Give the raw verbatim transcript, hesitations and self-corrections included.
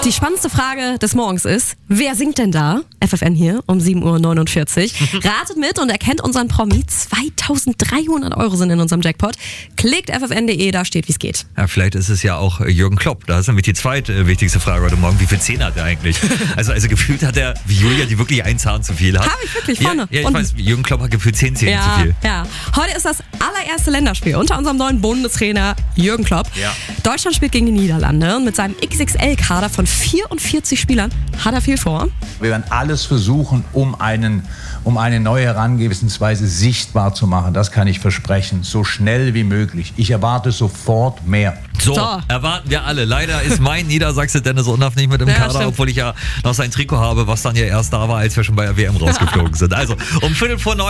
Die spannendste Frage des Morgens ist, wer singt denn da? F F N hier um sieben Uhr neunundvierzig. Ratet mit und erkennt unseren Promi. zweitausenddreihundert Euro sind in unserem Jackpot. Klickt f f n punkt d e, da steht, wie es geht. Ja, vielleicht ist es ja auch Jürgen Klopp. Da ist nämlich die zweitwichtigste Frage heute Morgen. Wie viel Zähne hat er eigentlich? Also, also gefühlt hat er, wie Julia, die wirklich einen Zahn zu viel hat. Habe ich wirklich vorne. Ja, ja ich und weiß, Jürgen Klopp hat gefühlt zehn Zähne ja, zu viel. Ja. Heute ist das allererste Länderspiel unter unserem neuen Bundestrainer Jürgen Klopp. Ja. Deutschland spielt gegen die Niederlande und mit seinem X X L-Kader von vierundvierzig Spielern hat er viel vor. Wir werden alles versuchen, um, einen, um eine neue Herangehensweise sichtbar zu machen. Das kann ich versprechen. So schnell wie möglich. Ich erwarte sofort mehr. So, So. erwarten wir alle. Leider ist mein Niedersachse Dennis Undaff nicht mit im Ja, Kader, stimmt. obwohl ich ja noch sein Trikot habe, was dann ja erst da war, als wir schon bei der W M rausgeflogen sind. Also, um Viertel vor neun